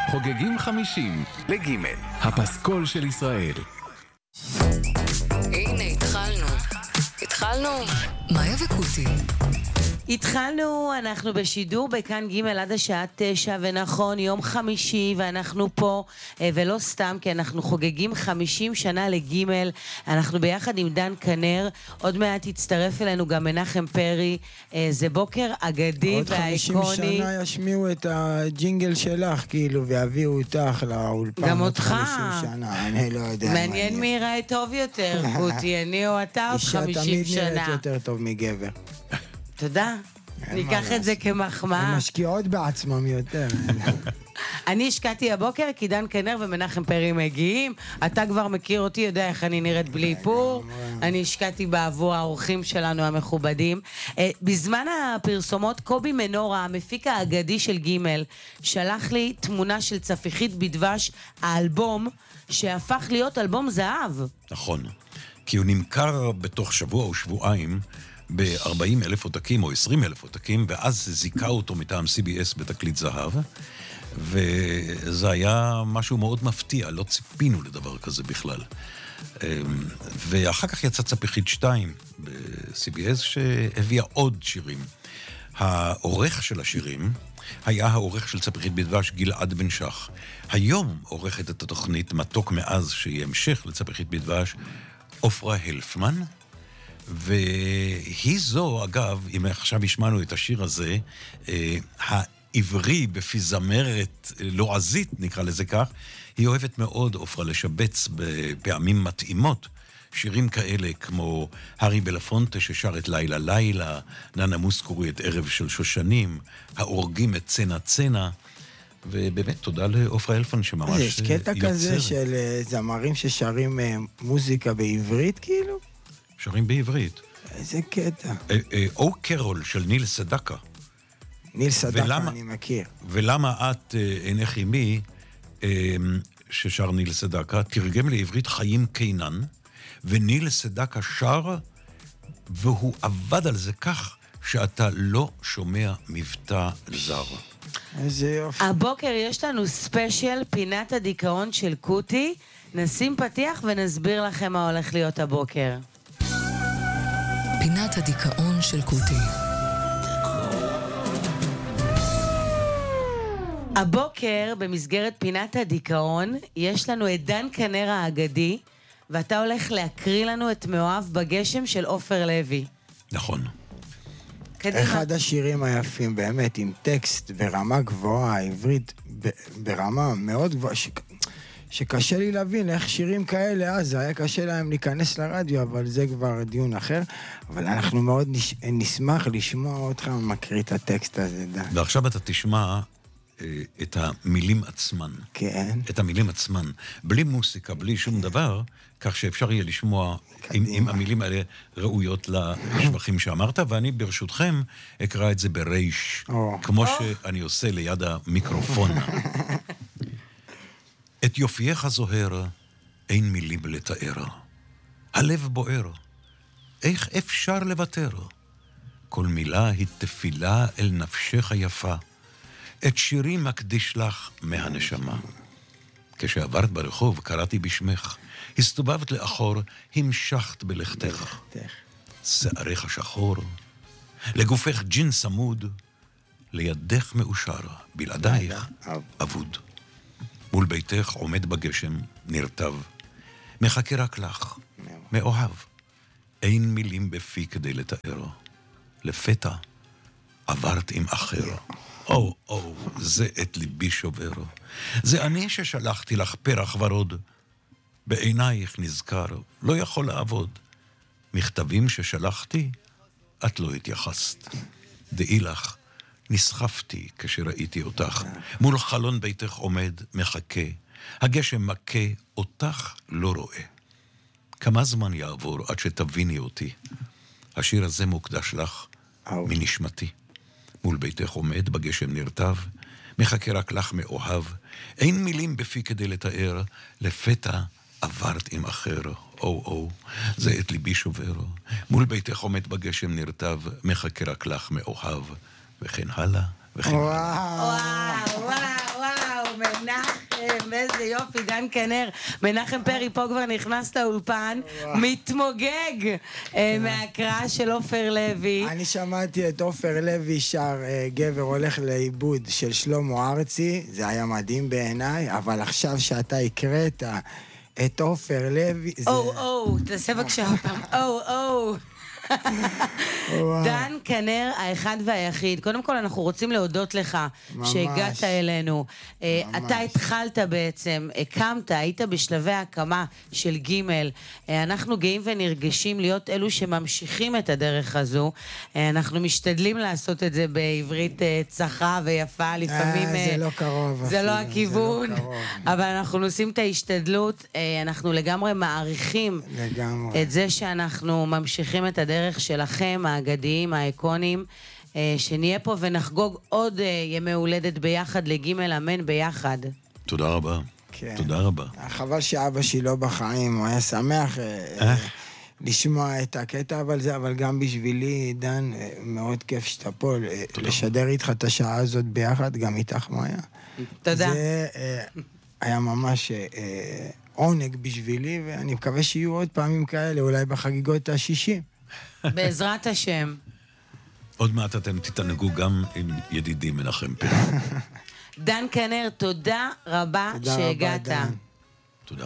חוגגים 50 לג' הפסקול של ישראל. הנה, התחלנו. מאיה וקוטי. התחלנו, אנחנו בשידור בכאן ג' עד השעה 9, ונכון, יום חמישי, ואנחנו פה, ולא סתם, כי אנחנו חוגגים 50 שנה לג'. אנחנו ביחד עם דן כנר, עוד מעט יצטרף אלינו גם מנחם פרי. זה בוקר אגדי והאיקוני. עוד 50 שנה ישמיעו את הג'ינגל שלך, כאילו, ויביאו אותך לאולפן. גם אותך. 50 שנה, אני לא יודע. מעניין מי יראה טוב יותר, קוטי, אני או אתה עוד 50 שנה. אישה תמיד נראית יותר טוב מגבר. תודה. ניקח את זה כמחמאה. הן משקיעות בעצמם יותר. אני השקעתי הבוקר כי דן כנר ומנחם פרי מגיעים. אתה כבר מכיר אותי, יודע איך אני נראית בלי איפור. אני השקעתי בעבור האורחים שלנו המכובדים. בזמן הפרסומות, קובי מנורה, המפיק האגדי של ג', שלח לי תמונה של צפיחית בדבש, האלבום שהפך להיות אלבום זהב. נכון, כי הוא נמכר בתוך שבוע או שבועיים ב-40,000 עותקים או 20,000 עותקים, ואז זיקה אותו מטעם CBS בתקליט זהב, וזה היה משהו מאוד מפתיע, לא ציפינו לדבר כזה בכלל. ואחר כך יצא צפיחית 2 ב-CBS שהביאה עוד שירים. העורך של השירים היה העורך של צפיחית בדבש, גלעד בן שח. היום עורכת את התוכנית מתוק מאז, שהיא המשך לצפיחית בדבש, עופרה הלפמן, והיא זו, אגב, אם עכשיו השמענו את השיר הזה, העברי בפי זמרת לועזית, נקרא לזה כך, היא אוהבת מאוד, עופרה, לשבץ בפעמים מתאימות, שירים כאלה כמו הרי בלפונטה ששר את לילה לילה, ננה מוסקורי את ערב של שושנים, האורגים את צנה צנה, ובאמת תודה לעופרה הלפמן שממש יש קטע כזה של זמרים ששרים מוזיקה בעברית כאילו? שרים בעברית. איזה קטע. או קרול של ניל סדקה. ניל סדקה אני מכיר. ולמה את, אינך עימי, ששר ניל סדקה, תרגם לעברית חיים קינן, וניל סדקה שר, והוא עבד על זה כך שאתה לא שומע מבטא זר. איזה יופי. הבוקר יש לנו ספיישל, פינת הדיכאון של קוטי. נשים פתיח ונסביר לכם מה הולך להיות הבוקר. פינת הדיכאון של קוטי. הבוקר, במסגרת פינת הדיכאון, יש לנו את דן כנר האגדי, ואתה הולך להקריא לנו את מאוהב בגשם של עופר לוי. נכון. קדימה. אחד השירים היפים, באמת, עם טקסט ברמה גבוהה, עברית ברמה מאוד גבוהה, שקשה לי להבין איך שירים כאלה, אז היה קשה להם להיכנס לרדיו, אבל זה כבר דיון אחר. אבל אנחנו מאוד נשמח לשמוע אותך מקריא את הטקסט הזה, דן. ועכשיו אתה תשמע את המילים עצמן. כן. את המילים עצמן. בלי מוסיקה, בלי שום דבר, כך שאפשר יהיה לשמוע אם המילים האלה ראויות לשבחים שאמרת, ואני ברשותכם אקרא את זה ברייש, כמו שאני עושה ליד המיקרופון. את יופייך זוהר אין מילים לתאר. הלב בוער, איך אפשר לוותר? כל מילה היא תפילה אל נפשך יפה. את שירי מקדיש לך מהנשמה. כשעברת ברחוב קראתי בשמך, הסתובבת לאחור, המשכת בלכתך. שעריך שחור, לגופך ג'ין סמוד, לידך מאושר, בלעדייך אבוד. מול ביתך עומד בגשם, נרטב, מחכה רק לך, מאוהב. אין מילים בפי כדי לתאר. לפתע עברת עם אחר. זה את ליבי שובר. זה אני ששלחתי לך פרח ורוד. בעינייך נזכר, לא יכול לעבוד. מכתבים ששלחתי, את לא התייחסת. דעי לך, נסחפתי כשראיתי אותך. מול חלון ביתך עומד, מחכה. הגשם מכה, אותך לא רואה. כמה זמן יעבור עד שתביני אותי? השיר הזה מוקדש לך מנשמתי. מול ביתך עומד, בגשם נרטב, מחכה רק לך מאוהב. אין מילים בפי כדי לתאר, לפתע עברת עם אחר. זה את ליבי שובר. מול ביתך עומד בגשם נרטב, מחכה רק לך מאוהב. וכן הלאה, וכן הלאה. וואו, מנחם. איזה יופי, דן כנר. מנחם פרי פה כבר נכנס לאולפן, מתמוגג מהקראה של עופר לוי. אני שמעתי את עופר לוי שר גבר הולך לאיבוד של שלמה ארצי, זה היה מדהים בעיניי, אבל עכשיו שאתה הקראת את עופר לוי... תעשה בבקשה פעם. דן כנר, האחד והיחיד. קודם כל אנחנו רוצים להודות לך שהגעת אלינו. אתה התחלת בעצם, הקמת, היית בשלבי ההקמה של ג'. אנחנו גאים ונרגשים להיות אלו שממשיכים את הדרך הזו. אנחנו משתדלים לעשות את זה בעברית צחה ויפה. לפעמים זה לא קרוב. זה לא הכיוון, אבל אנחנו עושים את ההשתדלות. אנחנו לגמרי מעריכים את זה שאנחנו ממשיכים את הדרך שלכם, האגדיים, האיקונים, שנהיה פה ונחגוג עוד ימי הולדת ביחד, לגימל אמן ביחד. תודה רבה. כן. תודה רבה. חבל שאבא שלי לא בחיים, הוא היה שמח לשמוע את הקטע, אבל גם בשבילי, דן, מאוד כיף שאתה פה, לשדר איתך את השעה הזאת ביחד, גם איתך מאיה. תודה. זה היה ממש... עונג בשבילי, ואני מקווה שיהיו עוד פעמים כאלה, אולי בחגיגות ה-60. בעזרת השם. עוד מעט אתם תתענגו גם עם ידידי מנחם פרי. דן כנר, תודה רבה שהגעת. תודה רבה, דן.